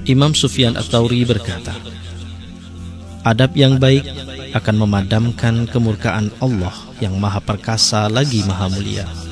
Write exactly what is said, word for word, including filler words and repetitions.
Imam Sufyan Ats-Tsauri berkata, adab yang baik akan memadamkan kemurkaan Allah yang maha perkasa lagi maha mulia.